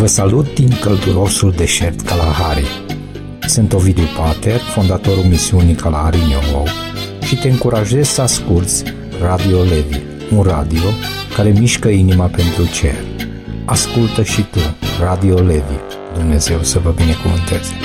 Vă salut din căldurosul deșert Kalahari. Sunt Ovidiu Pater, fondatorul misiunii Kalahari New și te încurajez să asculți Radio Levi, un radio care mișcă inima pentru cer. Ascultă și tu Radio Levi. Dumnezeu să vă binecuvânteze!